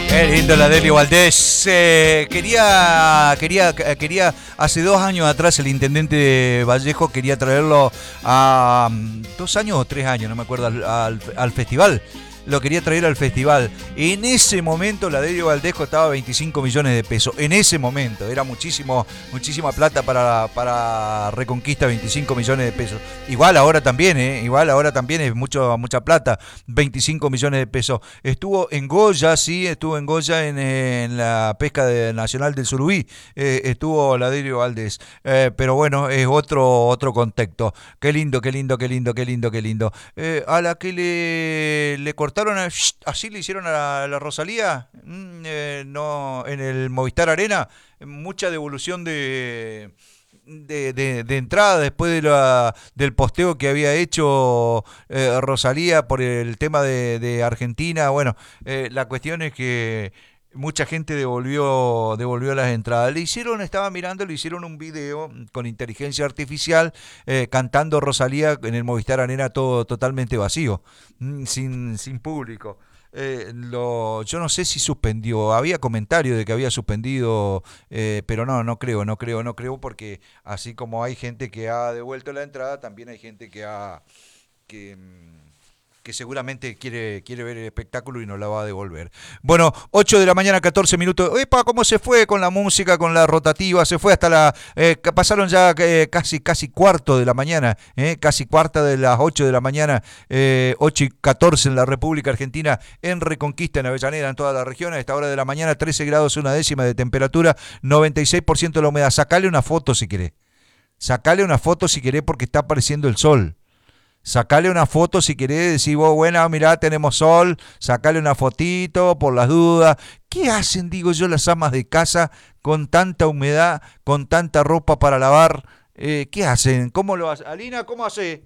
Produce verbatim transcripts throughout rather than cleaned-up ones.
Qué lindo la Delio Valdés. Eh, quería, quería, quería, hace dos años atrás el intendente de Vallejo quería traerlo a um, dos años o tres años, no me acuerdo, al, al, al festival. Lo quería traer al festival. En ese momento la Delio Valdés costaba veinticinco millones de pesos. En ese momento. Era muchísimo, muchísima plata para, para Reconquista, veinticinco millones de pesos. Igual ahora también, ¿eh? Igual ahora también es mucho, mucha plata. veinticinco millones de pesos. Estuvo en Goya, sí, estuvo en Goya en, en la pesca de, nacional del Surubí. Eh, estuvo la Delio Valdés. Eh, pero bueno, es otro, otro contexto. Qué lindo, qué lindo, qué lindo, qué lindo, qué lindo. Eh, a la que le, le cortaron a, así le hicieron a la, a la Rosalía, mm, eh, no, en el Movistar Arena, mucha devolución de, de, de, de entrada después de la, del posteo que había hecho eh, Rosalía por el tema de, de Argentina. Bueno, eh, la cuestión es que mucha gente devolvió, devolvió las entradas. Le hicieron, estaba mirando, le hicieron un video con inteligencia artificial eh, cantando Rosalía en el Movistar Arena, todo totalmente vacío, mm, sin, sin público. Eh, lo, yo no sé si suspendió, había comentario de que había suspendido, eh, pero no, no creo, no creo, no creo, porque así como hay gente que ha devuelto la entrada, también hay gente que ha que, que seguramente quiere, quiere ver el espectáculo y no la va a devolver. Bueno, ocho de la mañana, catorce minutos. Epa, ¿cómo se fue con la música, con la rotativa? Se fue hasta la... Eh, pasaron ya eh, casi casi cuarto de la mañana, eh, casi cuarta de las ocho de la mañana, eh, ocho y catorce en la República Argentina, en Reconquista, en Avellaneda, en toda la región. A esta hora de la mañana, trece grados, una décima de temperatura, noventa y seis por ciento de la humedad. Sacale una foto si querés. Sacale una foto si querés porque está apareciendo el sol. Sacale una foto si querés, decir vos, bueno, mirá, tenemos sol, sacale una fotito por las dudas. ¿Qué hacen, digo yo, las amas de casa con tanta humedad, con tanta ropa para lavar? Eh, ¿Qué hacen? ¿Cómo lo hacen? Alina, ¿cómo hace?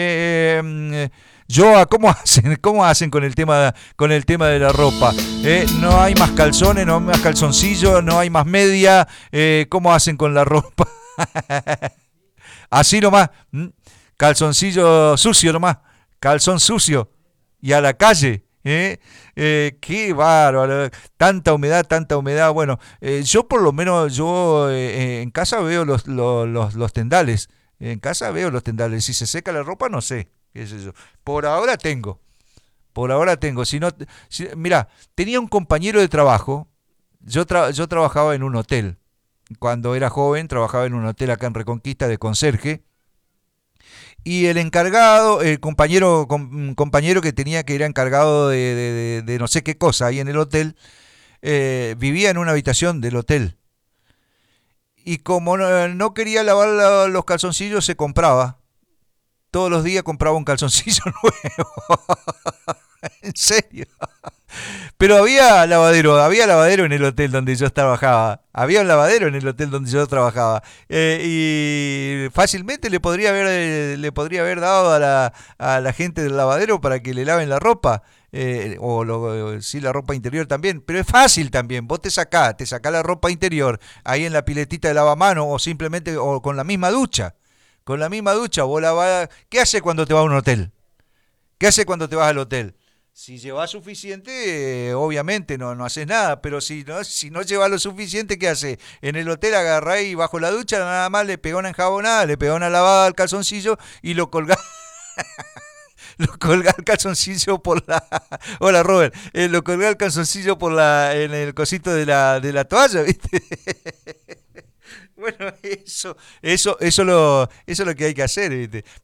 Eh, eh, Joa, ¿cómo hacen? ¿Cómo hacen con el tema, con el tema de la ropa? Eh, no hay más calzones, no hay más calzoncillos, no hay más media. Eh, ¿Cómo hacen con la ropa? Así nomás. ¿Mm? Calzoncillo sucio nomás, calzón sucio y a la calle. ¿eh? Eh, qué bárbaro, tanta humedad, tanta humedad. Bueno, eh, yo por lo menos, yo eh, en casa veo los, los, los, los tendales, en casa veo los tendales. Si se seca la ropa, no sé, qué sé yo. Por ahora tengo, por ahora tengo. Si no, si, mira, tenía un compañero de trabajo, yo, tra- yo trabajaba en un hotel. Cuando era joven, trabajaba en un hotel acá en Reconquista de conserje. Y el encargado, el compañero, com, compañero que tenía que era encargado de, de, de, de no sé qué cosa ahí en el hotel, eh, vivía en una habitación del hotel. Y como no, no quería lavar la, los calzoncillos, se compraba. Todos los días compraba un calzoncillo nuevo. En serio. Pero había lavadero, había lavadero en el hotel donde yo trabajaba. Había un lavadero en el hotel donde yo trabajaba. Eh, y fácilmente le podría haber, eh, le podría haber dado a la, a la gente del lavadero para que le laven la ropa. Eh, o lo, sí, la ropa interior también. Pero es fácil también. Vos te sacás, te sacás la ropa interior ahí en la piletita de lavamano o simplemente o con la misma ducha. Con la misma ducha, vos la vas... ¿Qué hace cuando te vas a un hotel? ¿Qué hace cuando te vas al hotel? Si llevas suficiente, eh, obviamente no, no haces nada, pero si no, si no llevas lo suficiente, ¿qué haces? En el hotel agarrás y bajo la ducha nada más le pegó una enjabonada, le pegó una lavada al calzoncillo y lo colgás. Lo colgás el calzoncillo por la... Hola Robert, eh, lo colgás el calzoncillo por la... en el cosito de la, de la toalla, ¿viste? Bueno, eso, eso, eso, lo, eso es lo que hay que hacer, ¿viste?